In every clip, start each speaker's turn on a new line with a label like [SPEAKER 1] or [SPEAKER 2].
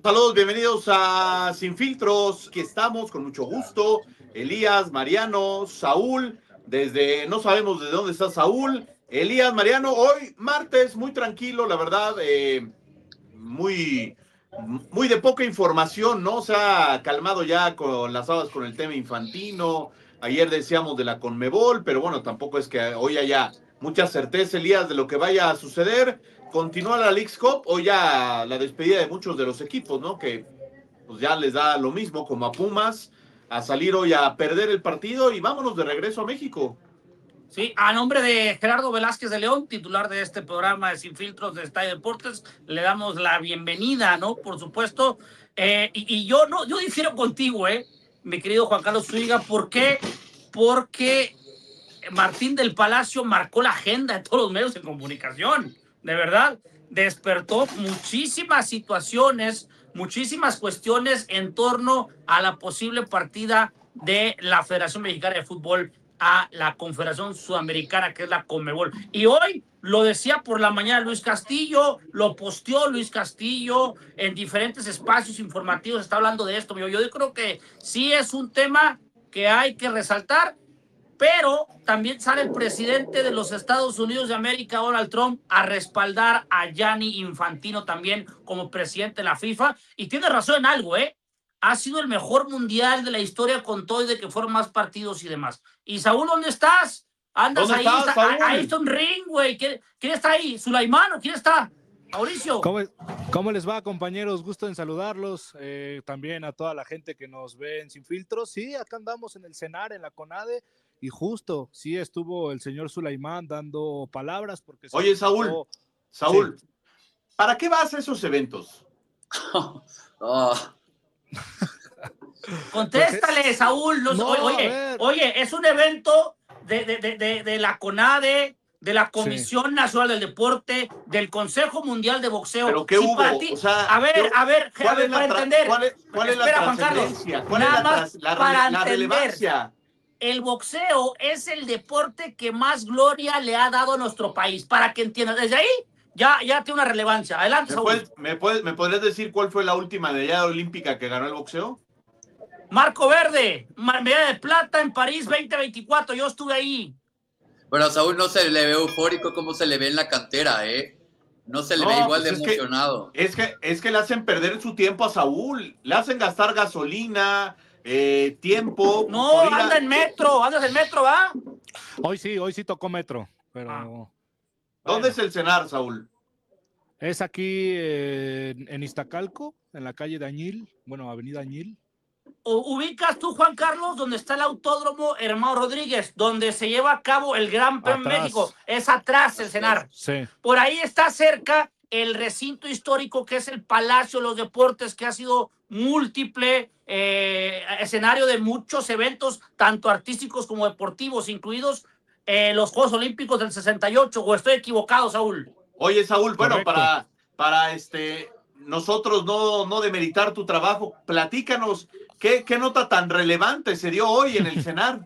[SPEAKER 1] Saludos, bienvenidos a Sin Filtros, que estamos con mucho gusto. Elías, Mariano, Saúl, desde no sabemos de dónde está Saúl. Elías, Mariano, hoy martes, muy tranquilo, la verdad, muy, muy de poca información, ¿no? Se ha calmado ya con las habas con el tema infantino. Ayer decíamos de la Conmebol, pero bueno, tampoco es que hoy haya mucha certeza, Elías, de lo que vaya a suceder. Continúa la Leagues Cup, o ya la despedida de muchos de los equipos, ¿no? Que pues ya les da lo mismo, como a Pumas, a salir hoy a perder el partido y vámonos de regreso a México.
[SPEAKER 2] Sí, a nombre de Gerardo Velázquez de León, titular de este programa de Sin Filtros de Estadio Deportes, le damos la bienvenida, ¿no? Por supuesto. Yo difiero contigo, mi querido Juan Carlos Zúñiga. ¿Por qué? Porque Martín del Palacio marcó la agenda de todos los medios de comunicación. De verdad, despertó muchísimas situaciones, muchísimas cuestiones en torno a la posible partida de la Federación Mexicana de Fútbol a la Confederación Sudamericana, que es la Conmebol. Y hoy lo decía por la mañana Luis Castillo, lo posteó Luis Castillo en diferentes espacios informativos, está hablando de esto. Yo creo que sí es un tema que hay que resaltar, pero también sale el presidente de los Estados Unidos de América, Donald Trump, a respaldar a Gianni Infantino también como presidente de la FIFA. Y tiene razón en algo, ha sido el mejor mundial de la historia con todo y de que fueron más partidos y demás. Y Saúl, ¿dónde estás? Andas
[SPEAKER 1] ¿Dónde
[SPEAKER 2] ahí,
[SPEAKER 1] estás, Saúl?
[SPEAKER 2] ahí está un ring, güey. ¿Quién está ahí? ¿Sulaimán o quién está? Mauricio.
[SPEAKER 3] ¿Cómo les va, compañeros? Gusto en saludarlos. También a toda la gente que nos ve en Sin Filtros. Sí, acá andamos en el CENAR, en la CONADE, y justo, sí estuvo el señor Sulaimán dando palabras. Porque
[SPEAKER 1] Oye, Saúl, sí. ¿Para qué vas a esos eventos?
[SPEAKER 2] Contéstale, Saúl. Oye, es un evento de la CONADE, de la Comisión Nacional del Deporte, del Consejo Mundial de Boxeo.
[SPEAKER 1] ¿Pero qué hubo?
[SPEAKER 2] Para ti,
[SPEAKER 1] o sea,
[SPEAKER 2] a ver, para entender.
[SPEAKER 1] ¿Cuál es la trascendencia? ¿Cuál es la relevancia?
[SPEAKER 2] El boxeo es el deporte que más gloria le ha dado a nuestro país, para que entiendas. Desde ahí ya tiene una relevancia. Adelante, Saúl.
[SPEAKER 1] ¿Me podrías decir cuál fue la última medalla olímpica que ganó el boxeo?
[SPEAKER 2] Marco Verde, medalla de plata en París 2024, yo estuve ahí.
[SPEAKER 4] Bueno, a Saúl no se le ve eufórico como se le ve en la cantera, No se le ve igual de emocionado.
[SPEAKER 1] Es que le hacen perder su tiempo a Saúl, le hacen gastar gasolina, tiempo.
[SPEAKER 2] No, andas en metro, ¿va?
[SPEAKER 3] Hoy sí tocó metro, pero...
[SPEAKER 1] ¿Dónde es el CENAR, Saúl?
[SPEAKER 3] Es aquí en Iztacalco, en la calle de Añil, avenida Añil.
[SPEAKER 2] ¿Ubicas tú, Juan Carlos, donde está el autódromo Hermano Rodríguez, donde se lleva a cabo el Gran Premio México? Es atrás el CENAR.
[SPEAKER 3] Sí.
[SPEAKER 2] Por ahí está cerca el recinto histórico que es el Palacio de los Deportes, que ha sido múltiple escenario de muchos eventos, tanto artísticos como deportivos, incluidos los Juegos Olímpicos del 68. ¿O estoy equivocado, Saúl?
[SPEAKER 1] Oye, Saúl,
[SPEAKER 3] correcto.
[SPEAKER 1] Bueno, para nosotros no demeritar tu trabajo, platícanos qué nota tan relevante se dio hoy en el CENAR.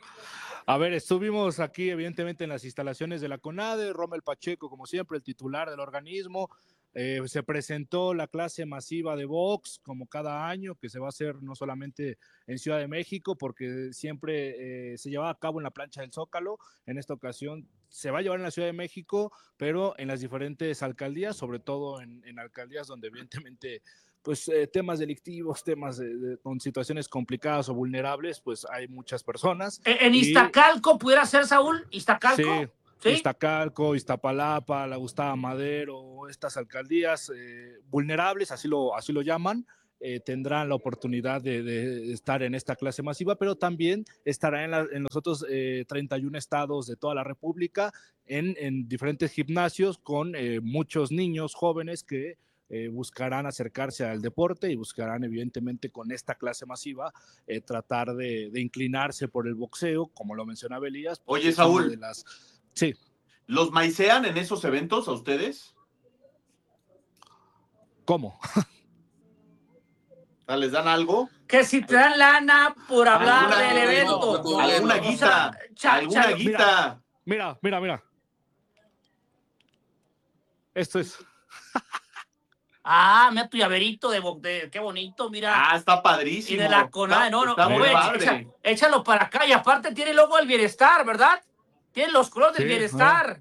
[SPEAKER 3] A ver, estuvimos aquí evidentemente en las instalaciones de la CONADE, Rommel Pacheco, como siempre, el titular del organismo. Se presentó la clase masiva de box, como cada año, que se va a hacer no solamente en Ciudad de México, porque siempre se llevaba a cabo en la plancha del Zócalo. En esta ocasión se va a llevar en la Ciudad de México, pero en las diferentes alcaldías, sobre todo en alcaldías donde evidentemente pues temas delictivos, temas con situaciones complicadas o vulnerables, pues hay muchas personas.
[SPEAKER 2] ¿En Iztacalco pudiera ser, Saúl? ¿Iztacalco?
[SPEAKER 3] Sí. Iztacalco, Iztapalapa, la Gustavo Madero, estas alcaldías vulnerables, así lo llaman, tendrán la oportunidad de estar en esta clase masiva, pero también estarán en los otros 31 estados de toda la República, en diferentes gimnasios con muchos niños jóvenes que buscarán acercarse al deporte y buscarán evidentemente con esta clase masiva tratar de inclinarse por el boxeo, como lo mencionaba Elías.
[SPEAKER 1] Oye, Saúl,
[SPEAKER 3] sí.
[SPEAKER 1] ¿Los maicean en esos eventos a ustedes?
[SPEAKER 3] ¿Cómo?
[SPEAKER 1] ¿Les dan algo?
[SPEAKER 2] Que si te dan lana por hablar del evento.
[SPEAKER 1] ¿Alguna guita? ¿Alguna guita?
[SPEAKER 3] Mira. Esto es...
[SPEAKER 2] Ah, mira tu llaverito qué bonito, mira.
[SPEAKER 1] Ah, está padrísimo.
[SPEAKER 2] Y de la CONADE, no,
[SPEAKER 1] está muy
[SPEAKER 2] güey,
[SPEAKER 1] padre.
[SPEAKER 2] échalo para acá. Y aparte tiene el logo del bienestar, ¿verdad? Tiene los colores del bienestar.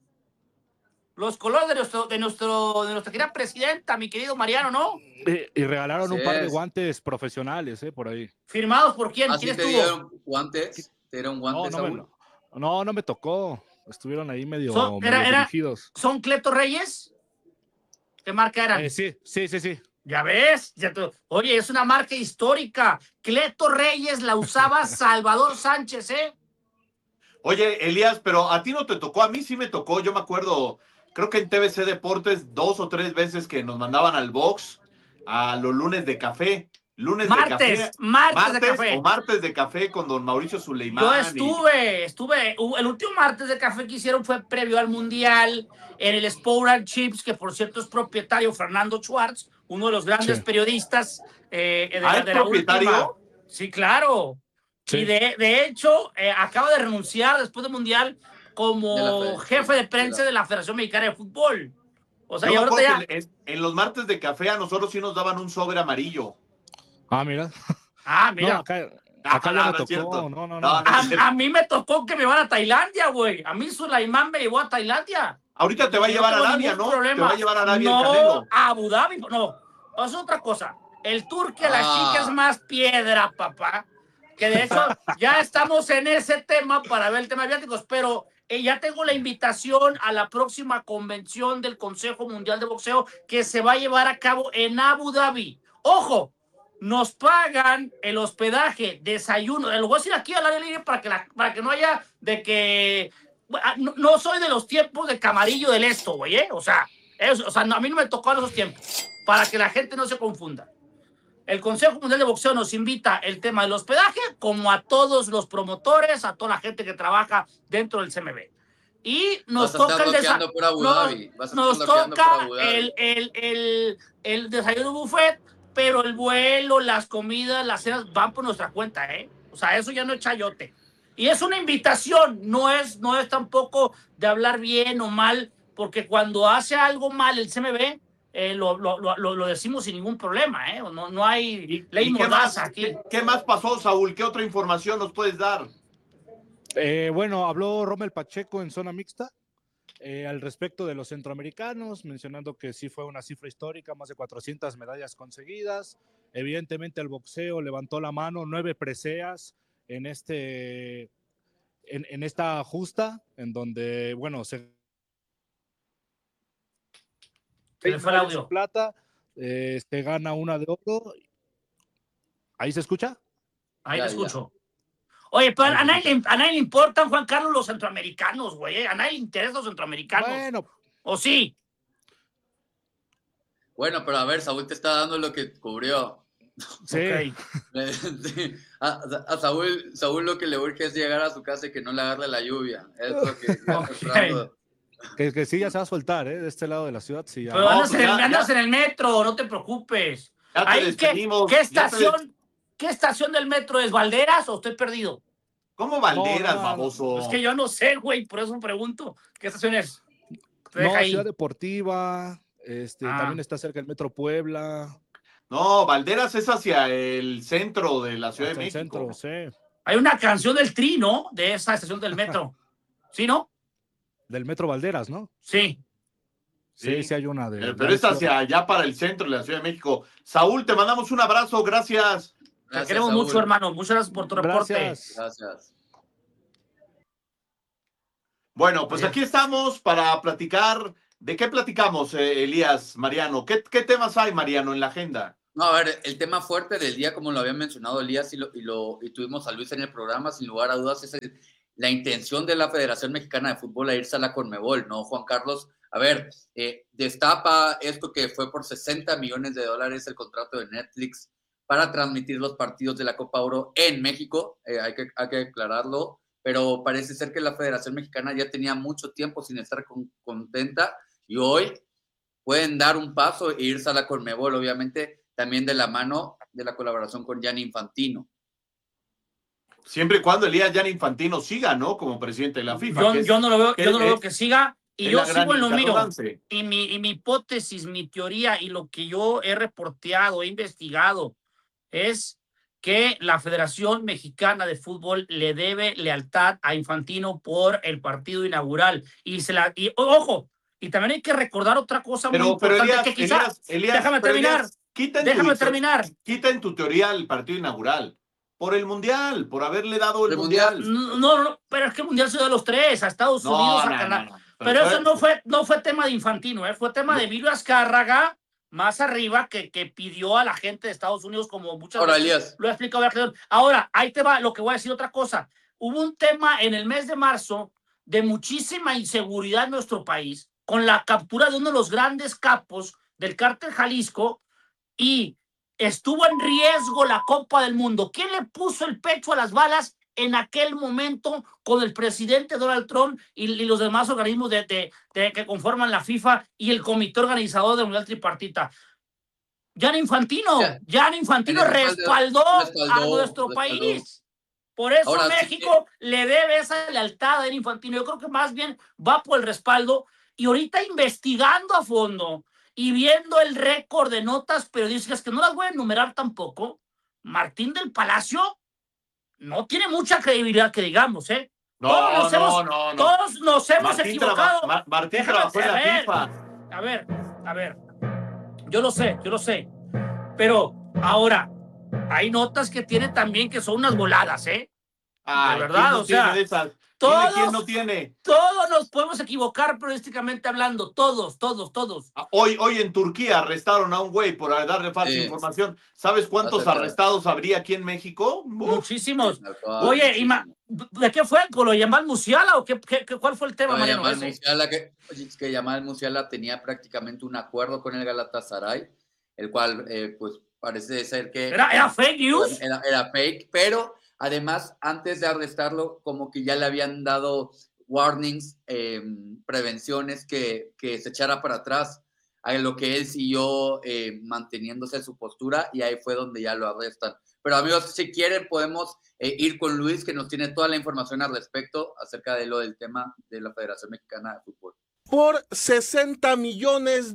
[SPEAKER 2] Los colores de nuestra querida presidenta, mi querido Mariano, ¿no?
[SPEAKER 3] Y regalaron un par de guantes profesionales, por ahí.
[SPEAKER 2] ¿Firmados por quién?
[SPEAKER 4] ¿Quién
[SPEAKER 2] estuvo?
[SPEAKER 4] dieron guantes? ¿Te dieron guantes, Saúl?
[SPEAKER 3] No me tocó. Estuvieron ahí medio dirigidos.
[SPEAKER 2] ¿Son Cleto Reyes? ¿Qué marca eran?
[SPEAKER 3] Sí.
[SPEAKER 2] Ya ves, oye, es una marca histórica. Cleto Reyes la usaba Salvador Sánchez, ¿eh?
[SPEAKER 1] Oye, Elías, pero a ti no te tocó, a mí sí me tocó, yo me acuerdo, creo que en TVC Deportes 2 o 3 veces que nos mandaban al box a los lunes de café.
[SPEAKER 2] Martes de café.
[SPEAKER 1] O martes de café con don Mauricio Suleimán.
[SPEAKER 2] Yo estuve. El último martes de café que hicieron fue previo al Mundial en el Sport and Chips, que por cierto es propietario Fernando Schwartz, uno de los grandes periodistas de la
[SPEAKER 1] propietario?
[SPEAKER 2] última. Sí, claro. Sí. Y de hecho, acaba de renunciar después del Mundial como jefe de prensa de la Federación Mexicana de Fútbol. O sea, y ahorita ya...
[SPEAKER 1] en los martes de café a nosotros sí nos daban un sobre amarillo.
[SPEAKER 3] Ah, mira.
[SPEAKER 2] No,
[SPEAKER 3] acá no me tocó. No.
[SPEAKER 2] A mí me tocó que me van a Tailandia, güey. A mí Sulaimán me llevó a Tailandia.
[SPEAKER 1] Ahorita te va a llevar a Arabia, ¿no?
[SPEAKER 2] Problema.
[SPEAKER 1] Te va a llevar a Arabia.
[SPEAKER 2] No, a Abu Dhabi, no. Es otra cosa. El tour que la chica es más piedra, papá. Que de hecho ya estamos en ese tema para ver el tema de viáticos, pero ya tengo la invitación a la próxima convención del Consejo Mundial de Boxeo que se va a llevar a cabo en Abu Dhabi. ¡Ojo! Nos pagan el hospedaje, desayuno. Lo voy a decir aquí al aire libre para que no haya de que... No soy de los tiempos de Camarillo del Esto, güey, ¿eh? O sea, a mí no me tocó en esos tiempos. Para que la gente no se confunda. El Consejo Mundial de Boxeo nos invita el tema del hospedaje, como a todos los promotores, a toda la gente que trabaja dentro del CMB. Y nos toca el desayuno buffet, pero el vuelo, las comidas, las cenas van por nuestra cuenta, ¿eh? O sea, eso ya no es chayote. Y es una invitación, no es tampoco de hablar bien o mal, porque cuando hace algo mal el CMB, lo decimos sin ningún problema, ¿eh? No hay ley mordaza aquí.
[SPEAKER 1] ¿Qué más pasó, Saúl? ¿Qué otra información nos puedes dar?
[SPEAKER 3] Bueno, habló Rommel Pacheco en zona mixta al respecto de los centroamericanos, mencionando que sí fue una cifra histórica, más de 400 medallas conseguidas. Evidentemente el boxeo levantó la mano, 9 preseas en esta justa, en donde, bueno, se
[SPEAKER 2] fue el audio.
[SPEAKER 3] Plata, se gana una de oro. ¿Ahí se escucha?
[SPEAKER 2] Ahí te escucho. Oye, pero a nadie le importan, Juan Carlos, los centroamericanos, güey. A nadie le interesan los centroamericanos.
[SPEAKER 3] Bueno.
[SPEAKER 2] ¿O sí?
[SPEAKER 4] Bueno, pero a ver, Saúl te está dando lo que cubrió.
[SPEAKER 3] Sí.
[SPEAKER 2] Okay.
[SPEAKER 4] A Saúl lo que le urge es llegar a su casa y que no le agarre la lluvia. Es lo que
[SPEAKER 3] que sí ya se va a soltar, de este lado de la ciudad. Sí, ya.
[SPEAKER 2] Pero andas en el metro, no te preocupes. ¿Qué estación del metro es? ¿Valderas o estoy perdido?
[SPEAKER 1] ¿Cómo Valderas, baboso?
[SPEAKER 2] Es que yo no sé, güey, por eso pregunto. ¿Qué estación es?
[SPEAKER 3] Ciudad Deportiva, también está cerca del Metro Puebla.
[SPEAKER 1] No, Valderas es hacia el centro de la Ciudad de México.
[SPEAKER 3] Centro, sí.
[SPEAKER 2] Hay una canción del Tri, ¿no? De esa estación del metro. ¿Sí, no?
[SPEAKER 3] Del Metro Valderas, ¿no?
[SPEAKER 2] Sí.
[SPEAKER 3] Sí, hay una de...
[SPEAKER 1] Pero es hacia allá para el centro de la Ciudad de México. Saúl, te mandamos un abrazo, gracias.
[SPEAKER 2] Te queremos mucho, hermano. Muchas gracias por tu reporte.
[SPEAKER 4] Gracias.
[SPEAKER 1] Bueno, pues aquí estamos para platicar. ¿De qué platicamos, Elías, Mariano? ¿Qué temas hay, Mariano, en la agenda?
[SPEAKER 4] No, a ver, el tema fuerte del día, como lo había mencionado Elías y tuvimos a Luis en el programa, sin lugar a dudas, es la intención de la Federación Mexicana de Fútbol a irse a la Conmebol, ¿no, Juan Carlos? A ver, destapa esto que fue por $60 millones el contrato de Netflix para transmitir los partidos de la Copa Oro en México, hay que aclararlo, pero parece ser que la Federación Mexicana ya tenía mucho tiempo sin estar contenta y hoy pueden dar un paso e irse a la Conmebol, obviamente también de la mano de la colaboración con Gianni Infantino.
[SPEAKER 1] Siempre y cuando Elías Gianni Infantino siga, ¿no? Como presidente de la FIFA.
[SPEAKER 2] Yo no lo veo que siga, Y
[SPEAKER 1] Es
[SPEAKER 2] yo
[SPEAKER 1] la gran
[SPEAKER 2] sigo en lo mío.
[SPEAKER 1] interrogante.
[SPEAKER 2] Y mi hipótesis, mi teoría y lo que yo he reporteado, he investigado, es que la Federación Mexicana de Fútbol le debe lealtad a Infantino por el partido inaugural. Y ojo, y también hay que recordar otra cosa muy
[SPEAKER 1] Pero
[SPEAKER 2] importante que quizá, déjame terminar,
[SPEAKER 1] quita en tu teoría el partido inaugural. Por el Mundial, por haberle dado el
[SPEAKER 4] ¿El
[SPEAKER 1] Mundial.
[SPEAKER 2] No, pero es que el Mundial se dio a los tres, a Estados Unidos, a Canadá.
[SPEAKER 1] No.
[SPEAKER 2] Pero eso no fue tema de Infantino, fue tema de Emilio Azcárraga, más arriba, que pidió a la gente de Estados Unidos, como muchas veces
[SPEAKER 4] Elías,
[SPEAKER 2] lo he explicado. Ahora, ahí te va lo que voy a decir otra cosa. Hubo un tema en el mes de marzo de muchísima inseguridad en nuestro país, con la captura de uno de los grandes capos del cártel Jalisco, y estuvo en riesgo la Copa del Mundo. ¿Quién le puso el pecho a las balas en aquel momento con el presidente Donald Trump y los demás organismos que conforman la FIFA y el comité organizador del Mundial Tripartita? Gianni Infantino respaldó a nuestro país. Por eso ahora, México le debe esa lealtad a Infantino. Yo creo que más bien va por el respaldo, y ahorita investigando a fondo y viendo el récord de notas periodísticas, que no las voy a enumerar tampoco, Martín del Palacio no tiene mucha credibilidad, que digamos, ¿eh?
[SPEAKER 1] No.
[SPEAKER 2] Todos nos hemos
[SPEAKER 1] Martín
[SPEAKER 2] equivocado.
[SPEAKER 1] Martín trabajó en la FIFA.
[SPEAKER 2] A ver. Yo lo sé. Pero ahora, hay notas que tiene también que son unas voladas, ¿eh?
[SPEAKER 1] Ay,
[SPEAKER 2] de verdad,
[SPEAKER 1] no, o sea, ¿quién no tiene?
[SPEAKER 2] Todos nos podemos equivocar periodísticamente hablando, todos.
[SPEAKER 1] Hoy en Turquía arrestaron a un güey por darle falsa información. ¿Sabes cuántos arrestados habría aquí en México?
[SPEAKER 2] Muchísimos. Oye, ¿de qué fue? ¿Con lo de Yamal Musiala o cuál fue el tema, Mariano?
[SPEAKER 4] Que Yamal Musiala tenía prácticamente un acuerdo con el Galatasaray, el cual, pues, parece ser que...
[SPEAKER 2] ¿Era fake news?
[SPEAKER 4] Era fake, pero... Además, antes de arrestarlo, como que ya le habían dado warnings, prevenciones que se echara para atrás, a lo que él siguió manteniéndose en su postura, y ahí fue donde ya lo arrestan. Pero amigos, si quieren podemos ir con Luis, que nos tiene toda la información al respecto acerca de lo del tema de la Federación Mexicana de Fútbol.
[SPEAKER 5] Por $60 millones,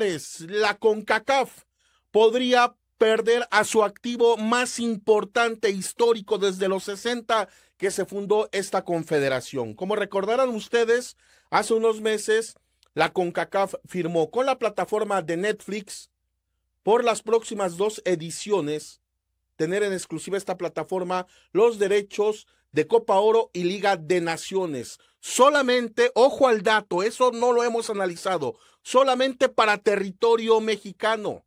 [SPEAKER 5] la CONCACAF podría perder a su activo más importante histórico desde los 60 que se fundó esta confederación. Como recordarán ustedes, hace unos meses la CONCACAF firmó con la plataforma de Netflix por las próximas 2 ediciones tener en exclusiva esta plataforma los derechos de Copa Oro y Liga de Naciones. Solamente, ojo al dato, eso no lo hemos analizado, solamente para territorio mexicano.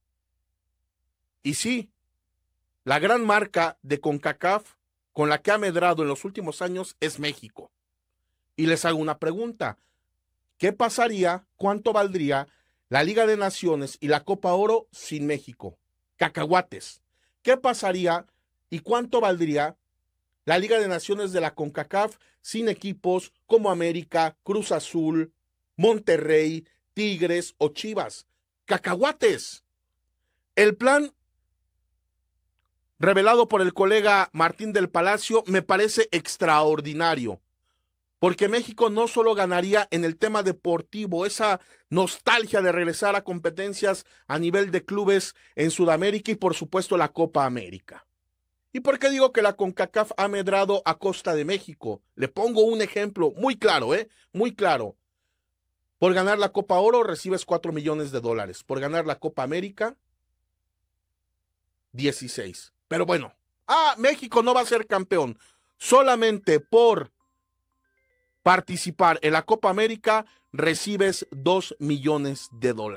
[SPEAKER 5] Y sí, la gran marca de CONCACAF con la que ha medrado en los últimos años es México. Y les hago una pregunta. ¿Qué pasaría, cuánto valdría la Liga de Naciones y la Copa Oro sin México? Cacahuates. ¿Qué pasaría y cuánto valdría la Liga de Naciones de la CONCACAF sin equipos como América, Cruz Azul, Monterrey, Tigres o Chivas? Cacahuates. El plan revelado por el colega Martín del Palacio me parece extraordinario, porque México no solo ganaría en el tema deportivo, esa nostalgia de regresar a competencias a nivel de clubes en Sudamérica y por supuesto la Copa América. ¿Y por qué digo que la CONCACAF ha medrado a costa de México? Le pongo un ejemplo muy claro, muy claro. Por ganar la Copa Oro recibes $4 millones. Por ganar la Copa América, 16. Pero bueno, México no va a ser campeón. Solamente por participar en la Copa América recibes $2 millones.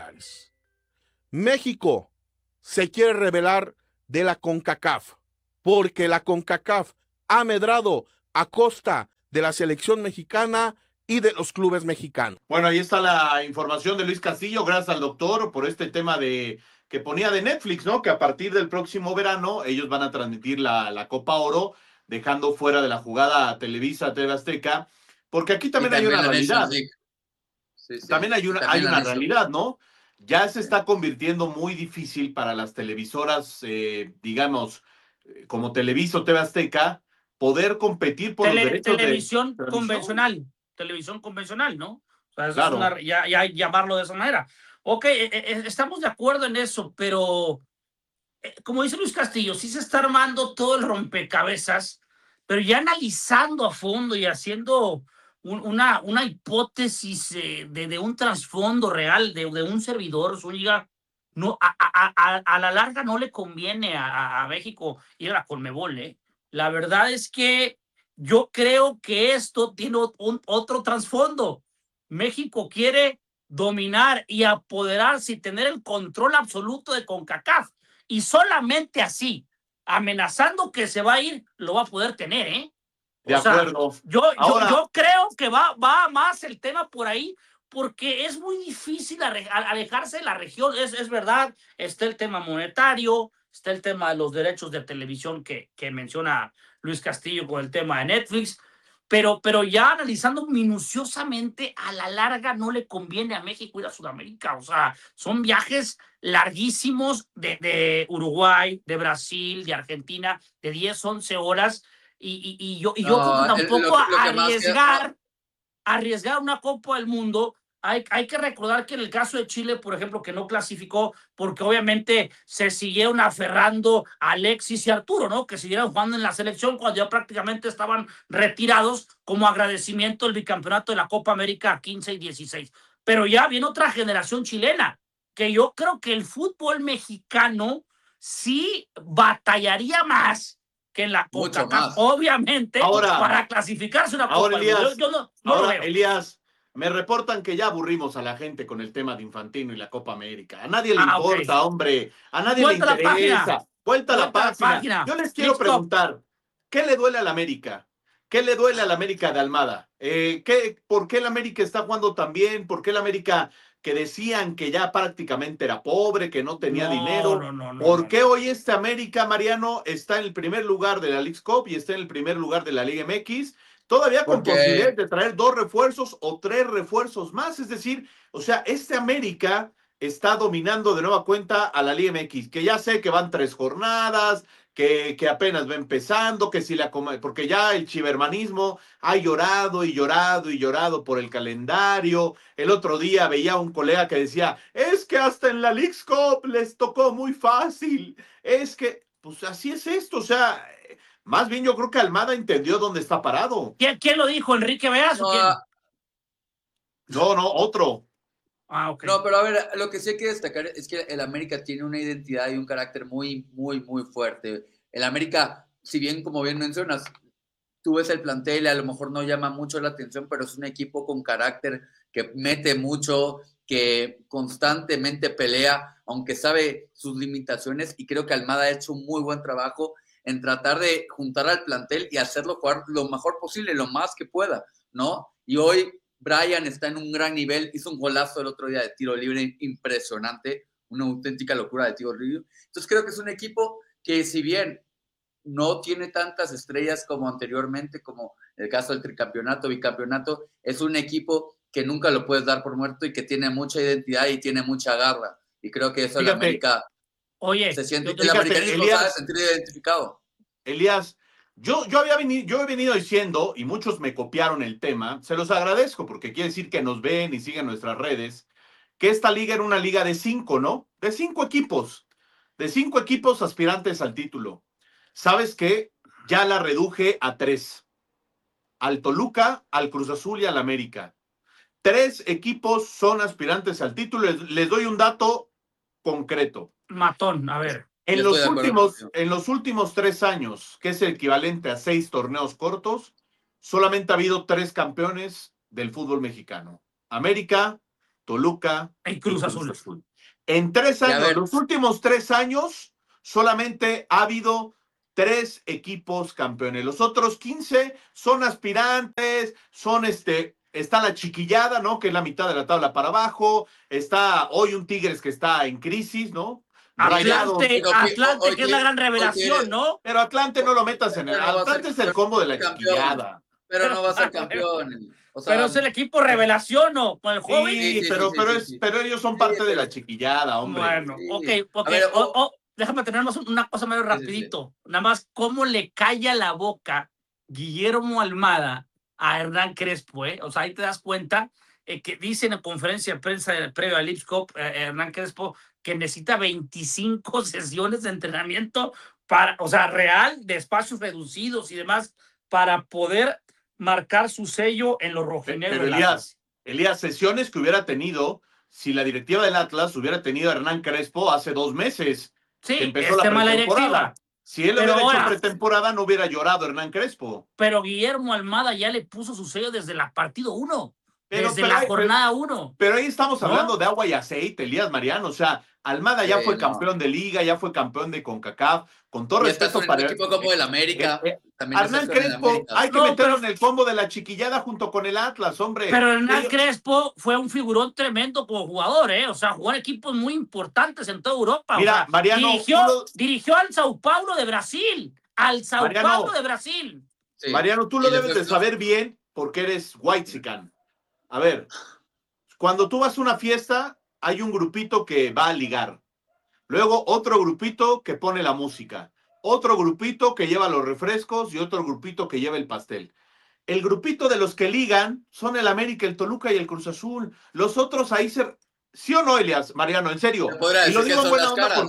[SPEAKER 5] México se quiere revelar de la CONCACAF porque la CONCACAF ha medrado a costa de la selección mexicana y de los clubes mexicanos.
[SPEAKER 1] Bueno, ahí está la información de Luis Castillo. Gracias al doctor por este tema que ponía de Netflix, ¿no? Que a partir del próximo verano ellos van a transmitir la Copa Oro, dejando fuera de la jugada a Televisa, TV Azteca, porque aquí también hay una realidad. También hay una realidad, ¿no? Ya se está convirtiendo muy difícil para las televisoras, digamos, como Televisa o TV Azteca, poder competir por los derechos
[SPEAKER 2] televisión convencional, ¿no? O sea, eso
[SPEAKER 1] Claro.
[SPEAKER 2] es ya llamarlo de esa manera. Ok, estamos de acuerdo en eso, pero como dice Luis Castillo, sí se está armando todo el rompecabezas, pero ya analizando a fondo y haciendo una hipótesis de un trasfondo real de un servidor, Zúñiga, no, a la larga no le conviene a México ir a la Conmebol, ¿eh? La verdad es que yo creo que esto tiene otro trasfondo. México quiere dominar y apoderarse y tener el control absoluto de CONCACAF. Y solamente así, amenazando que se va a ir, lo va a poder tener, ¿eh?
[SPEAKER 1] De acuerdo. Ahora,
[SPEAKER 2] Yo creo que va más el tema por ahí, porque es muy difícil alejarse de la región. Es verdad, está el tema monetario, está el tema de los derechos de televisión que menciona Luis Castillo con el tema de Netflix, pero ya analizando minuciosamente, a la larga no le conviene a México ir a Sudamérica. O sea, son viajes larguísimos de Uruguay, de Brasil, de Argentina, de 10, 11 horas. Y yo creo que tampoco
[SPEAKER 4] lo que más
[SPEAKER 2] arriesgar una Copa del Mundo. Hay que recordar que en el caso de Chile, por ejemplo, que no clasificó, porque obviamente se siguieron aferrando a Alexis y Arturo, ¿no? Que siguieron jugando en la selección cuando ya prácticamente estaban retirados como agradecimiento del bicampeonato de la Copa América 15 y 16. Pero ya viene otra generación chilena, que yo creo que el fútbol mexicano sí batallaría más que en la CONCACAF, obviamente,
[SPEAKER 1] ahora,
[SPEAKER 2] para clasificarse una Copa.
[SPEAKER 1] Ahora, Elías,
[SPEAKER 2] yo no lo veo.
[SPEAKER 1] Elías, me reportan que ya aburrimos a la gente con el tema de Infantino y la Copa América. A nadie le importa,
[SPEAKER 2] Okay.
[SPEAKER 1] hombre. A nadie
[SPEAKER 2] Vuelta
[SPEAKER 1] le
[SPEAKER 2] la página.
[SPEAKER 1] interesa. Vuelta la página. Yo les quiero preguntar, ¿qué le duele a la América? ¿Qué le duele a la América de Almada? ¿Por qué la América está jugando tan bien? ¿Por qué la América que decían que ya prácticamente era pobre, que no tenía dinero? ¿Por qué hoy este América, Mariano, está en el primer lugar de la Leagues Cup y está en el primer lugar de la Liga MX? Todavía con posibilidades de traer 2 refuerzos o 3 refuerzos más. Es decir, o sea, este América está dominando de nueva cuenta a la Liga MX, que ya sé que van 3 jornadas, que apenas va empezando, que si porque ya el chivermanismo ha llorado y llorado y llorado por el calendario. El otro día veía a un colega que decía, es que hasta en la Leagues Cup les tocó muy fácil. Es que, pues así es esto, o sea, más bien yo creo que Almada entendió dónde está parado.
[SPEAKER 2] ¿Quién lo dijo? ¿Enrique Veas o quién?
[SPEAKER 1] No, otro.
[SPEAKER 2] Okay.
[SPEAKER 4] No, pero a ver, lo que sí hay que destacar es que el América tiene una identidad y un carácter muy, muy, muy fuerte. El América, si bien, como bien mencionas, tú ves el plantel y a lo mejor no llama mucho la atención, pero es un equipo con carácter que mete mucho, que constantemente pelea, aunque sabe sus limitaciones, y creo que Almada ha hecho un muy buen trabajo en tratar de juntar al plantel y hacerlo jugar lo mejor posible, lo más que pueda, ¿no? Y hoy Brian está en un gran nivel, hizo un golazo el otro día de tiro libre impresionante, una auténtica locura de tiro libre. Entonces creo que es un equipo que, si bien no tiene tantas estrellas como anteriormente, como el caso del tricampeonato, bicampeonato, es un equipo que nunca lo puedes dar por muerto y que tiene mucha identidad y tiene mucha garra. Y creo que eso en América se siente, el americanismo sabe sentir identificado.
[SPEAKER 1] Elías, yo he venido diciendo, y muchos me copiaron el tema, se los agradezco porque quiere decir que nos ven y siguen nuestras redes, que esta liga era una liga de 5, ¿no? De 5 equipos, aspirantes al título. ¿Sabes qué? Ya la reduje a 3. Al Toluca, al Cruz Azul y al América. 3 equipos son aspirantes al título. Les doy un dato concreto.
[SPEAKER 2] Matón, a ver.
[SPEAKER 1] En los últimos 3 años, que es el equivalente a 6 torneos cortos, solamente ha habido 3 campeones del fútbol mexicano. América, Toluca
[SPEAKER 2] y Cruz Azul.
[SPEAKER 1] En 3 años, los últimos 3 años, solamente ha habido 3 equipos campeones. Los otros 15 son aspirantes, está la chiquillada, ¿no? Que es la mitad de la tabla para abajo. Está hoy un Tigres que está en crisis, ¿no?
[SPEAKER 2] Atlante, que es la gran revelación, ¿no?
[SPEAKER 1] Pero Atlante no lo metas en el... Atlante es el combo de la chiquillada.
[SPEAKER 4] Pero no va a ser campeón.
[SPEAKER 2] O sea, pero es el equipo revelación, ¿no? Con el joven.
[SPEAKER 1] Sí, pero ellos son parte de la chiquillada, hombre.
[SPEAKER 2] Bueno, ok. Ver, déjame tener una cosa medio rapidito. Nada más, ¿cómo le calla la boca Guillermo Almada a Hernán Crespo, eh? O sea, ahí te das cuenta que dice en la conferencia de prensa previo al Leagues Cup, Hernán Crespo, que necesita 25 sesiones de entrenamiento para, o sea, real, de espacios reducidos y demás, para poder marcar su sello en los rojinegros.
[SPEAKER 1] Pero Elías, sesiones que hubiera tenido si la directiva del Atlas hubiera tenido a Hernán Crespo hace 2 meses.
[SPEAKER 2] Sí,
[SPEAKER 1] que empezó la pretemporada. Si él
[SPEAKER 2] pero
[SPEAKER 1] hubiera hecho pretemporada, no hubiera llorado Hernán Crespo.
[SPEAKER 2] Pero Guillermo Almada ya le puso su sello desde la partido 1. Desde la jornada 1.
[SPEAKER 1] Pero ahí estamos hablando de agua y aceite, Elías Mariano. O sea, Almada ya fue campeón de Liga, ya fue campeón de CONCACAF. Con todo respeto
[SPEAKER 4] para
[SPEAKER 1] un
[SPEAKER 4] equipo como el América.
[SPEAKER 1] Hernán Crespo, hay que meterlo en el combo de la chiquillada junto con el Atlas, hombre.
[SPEAKER 2] Pero Hernán Crespo fue un figurón tremendo como jugador, ¿eh? O sea, jugó en equipos muy importantes en toda Europa.
[SPEAKER 1] Mira,
[SPEAKER 2] o sea,
[SPEAKER 1] Mariano,
[SPEAKER 2] dirigió al Sao Paulo de Brasil. Al Sao Paulo de Brasil.
[SPEAKER 1] Sí. Mariano, tú lo debes de saber bien porque eres whitezican. A ver, cuando tú vas a una fiesta, hay un grupito que va a ligar. Luego otro grupito que pone la música. Otro grupito que lleva los refrescos y otro grupito que lleva el pastel. El grupito de los que ligan son el América, el Toluca y el Cruz Azul. Los otros ahí se... ¿Sí o no, Elias, Mariano? En serio.
[SPEAKER 4] Y lo digo en buena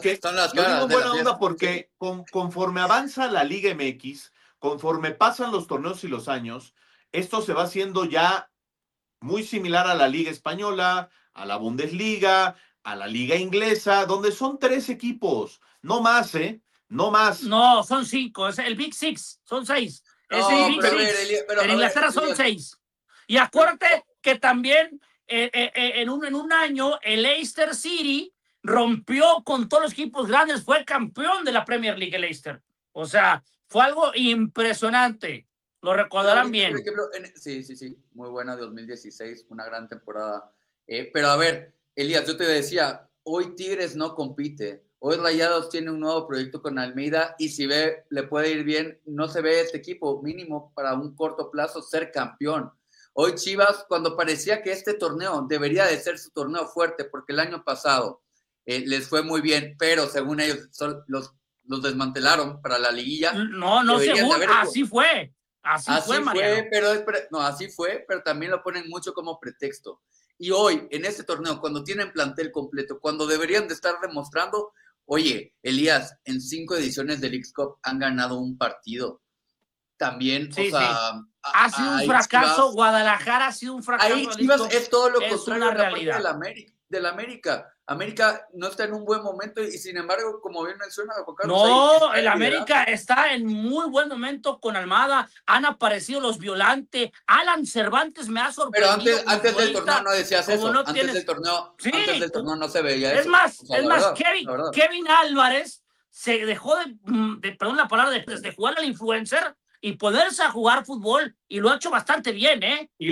[SPEAKER 4] onda
[SPEAKER 1] porque conforme avanza la Liga MX, conforme pasan los torneos y los años, esto se va haciendo ya muy similar a la Liga Española, a la Bundesliga, a la Liga Inglesa, donde son 3 equipos, no más, ¿eh? No más.
[SPEAKER 2] No, son 5, es el Big Six, son 6. Es el Big Six. En Inglaterra son 6. Y acuérdate que también en un año el Leicester City rompió con todos los equipos grandes, fue campeón de la Premier League el Leicester. O sea, fue algo impresionante. Lo recordarán bien.
[SPEAKER 4] Por ejemplo, sí, muy buena 2016, una gran temporada. Pero a ver, Elías, yo te decía, hoy Tigres no compite. Hoy Rayados tiene un nuevo proyecto con Almeida y si le puede ir bien, no se ve este equipo mínimo para un corto plazo ser campeón. Hoy Chivas, cuando parecía que este torneo debería de ser su torneo fuerte, porque el año pasado les fue muy bien, pero según ellos los desmantelaron para la liguilla.
[SPEAKER 2] No, según, así fue. Así fue,
[SPEAKER 4] así fue, pero también lo ponen mucho como pretexto. Y hoy, en este torneo, cuando tienen plantel completo, cuando deberían de estar demostrando, oye, Elías, en 5 ediciones del Leagues Cup han ganado un partido. También,
[SPEAKER 2] ha sido un fracaso, Chivas, Guadalajara ha sido un fracaso.
[SPEAKER 4] Ahí Chivas es todo lo contrario
[SPEAKER 2] de la realidad
[SPEAKER 4] del América. América no está en un buen momento y sin embargo, como bien menciona Juan Carlos.
[SPEAKER 2] No, el América está en muy buen momento con Almada. Han aparecido los Violantes. Alan Cervantes me ha sorprendido.
[SPEAKER 4] Pero antes del torneo no decías eso. Antes del torneo no se veía eso.
[SPEAKER 2] Es más, Kevin Álvarez se dejó perdón la palabra, de jugar al influencer y ponerse a jugar fútbol y lo ha hecho bastante bien, ¿eh?
[SPEAKER 1] Y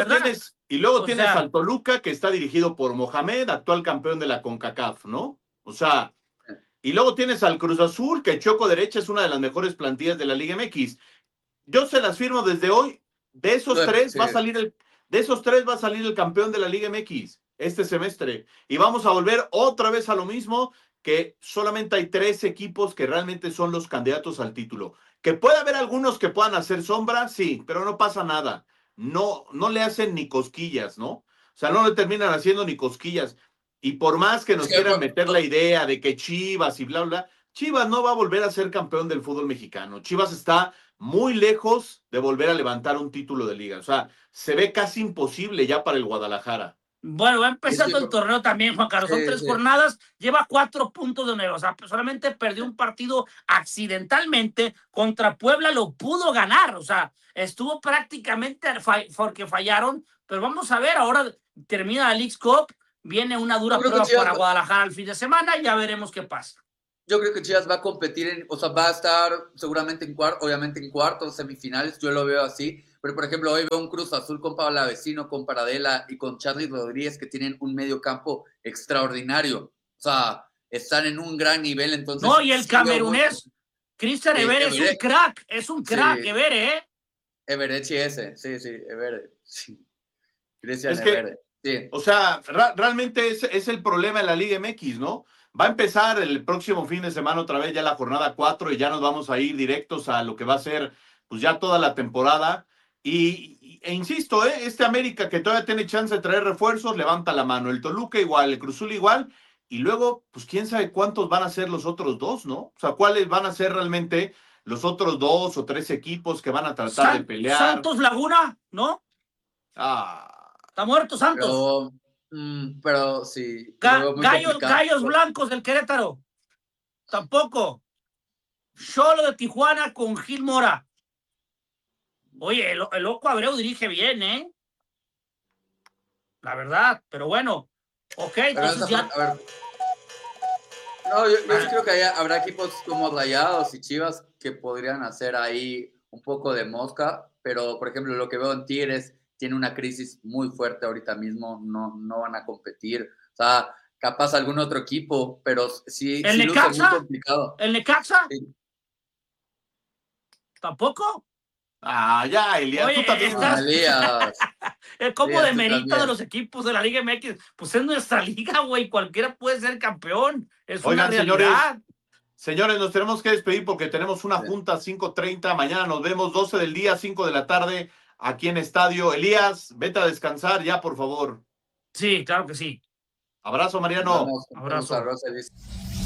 [SPEAKER 1] luego tienes al Toluca, que está dirigido por Mohamed, actual campeón de la CONCACAF, ¿no? O sea, y luego tienes al Cruz Azul, que Choco Derecha es una de las mejores plantillas de la Liga MX. Yo se las firmo desde hoy. De esos tres va a salir el campeón de la Liga MX este semestre. Y vamos a volver otra vez a lo mismo, que solamente hay 3 equipos que realmente son los candidatos al título. Que puede haber algunos que puedan hacer sombra, sí, pero no pasa nada. No le hacen ni cosquillas, ¿no? O sea, no le terminan haciendo ni cosquillas. Y por más que nos quieran meter la idea de que Chivas y bla, bla, Chivas no va a volver a ser campeón del fútbol mexicano. Chivas está muy lejos de volver a levantar un título de liga. O sea, se ve casi imposible ya para el Guadalajara.
[SPEAKER 2] Bueno, va empezando el torneo también, Juan Carlos. Son 3 jornadas, lleva 4 puntos de 9. O sea, solamente perdió un partido accidentalmente contra Puebla, lo pudo ganar. O sea, estuvo prácticamente porque fallaron. Pero vamos a ver, ahora termina la Leagues Cup, viene una dura prueba para Guadalajara el fin de semana y ya veremos qué pasa.
[SPEAKER 4] Yo creo que Chivas va a competir, va a estar seguramente obviamente en cuartos, semifinales, yo lo veo así. Pero, por ejemplo, hoy veo un Cruz Azul con Palavecino, con Paradela y con Charly Rodríguez que tienen un medio campo extraordinario. O sea, están en un gran nivel. Entonces,
[SPEAKER 2] no, y el camerunés, Cristian Evere es un crack, Evere, ¿eh?
[SPEAKER 4] Evere, sí, Evere. Sí. Cristian Evere. Sí.
[SPEAKER 1] O sea, realmente es el problema en la Liga MX, ¿no? Va a empezar el próximo fin de semana otra vez ya la jornada 4 y ya nos vamos a ir directos a lo que va a ser pues ya toda la temporada. Y E insisto, este América que todavía tiene chance de traer refuerzos, levanta la mano. El Toluca igual, el Cruz Azul igual. Y luego, pues quién sabe cuántos van a ser los otros dos, ¿no? O sea, cuáles van a ser realmente los otros 2 o 3 equipos que van a tratar de pelear.
[SPEAKER 2] Santos Laguna, ¿no? Está muerto Santos.
[SPEAKER 4] Pero sí.
[SPEAKER 2] Gallos Blancos del Querétaro. Tampoco. Solo de Tijuana con Gil Mora. Oye, el loco Abreu dirige bien, ¿eh? La verdad, pero bueno. Ok, entonces ya...
[SPEAKER 4] A ver. No, yo creo que habrá equipos como Rayados y Chivas que podrían hacer ahí un poco de mosca, pero por ejemplo lo que veo en Tigres tiene una crisis muy fuerte ahorita mismo, no van a competir, o sea, capaz algún otro equipo, pero sí luce muy complicado.
[SPEAKER 2] ¿El Necaxa?
[SPEAKER 4] Sí.
[SPEAKER 2] ¿Tampoco?
[SPEAKER 1] Ya, Elías, oye, tú también.
[SPEAKER 2] Elías. ¿Cómo demerita de los equipos de la Liga MX? Pues es nuestra liga, güey, cualquiera puede ser campeón, es una realidad.
[SPEAKER 1] Señores, nos tenemos que despedir porque tenemos una junta a 5:30, mañana nos vemos 12 del día, 5 de la tarde, aquí en Estadio. Elías, vete a descansar ya, por favor.
[SPEAKER 2] Sí, claro que sí.
[SPEAKER 1] Abrazo, Mariano.
[SPEAKER 2] Abrazo.